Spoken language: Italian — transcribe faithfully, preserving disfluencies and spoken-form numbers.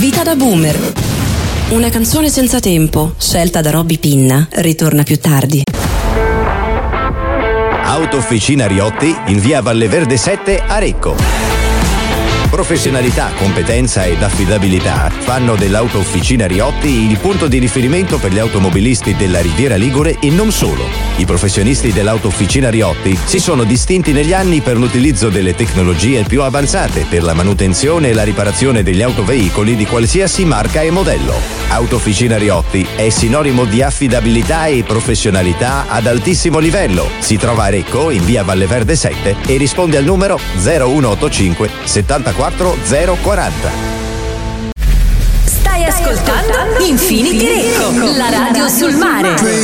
Vita da boomer. Una canzone senza tempo, scelta da Robby Pinna, ritorna più tardi. Autofficina Riotti in via Valleverde sette a Recco. Professionalità, competenza ed affidabilità fanno dell'Autofficina Riotti il punto di riferimento per gli automobilisti della Riviera Ligure e non solo. I professionisti dell'Autofficina Riotti si sono distinti negli anni per l'utilizzo delle tecnologie più avanzate per la manutenzione e la riparazione degli autoveicoli di qualsiasi marca e modello. Autofficina Riotti è sinonimo di affidabilità e professionalità ad altissimo livello. Si trova a Recco in via Valleverde sette e risponde al numero zero uno otto cinque settantaquattro zero quaranta. Stai ascoltando Infinity Recco, la radio sul mare.